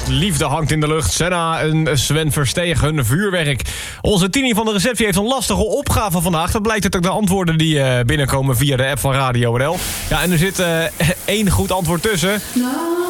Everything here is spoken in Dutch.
Liefde hangt in de lucht. Senna en Sven Verstegen, vuurwerk. Onze Tini van de receptie heeft een lastige opgave vandaag. Dat blijkt uit de antwoorden die binnenkomen via de app van Radio NL. Ja, en er zit één goed antwoord tussen.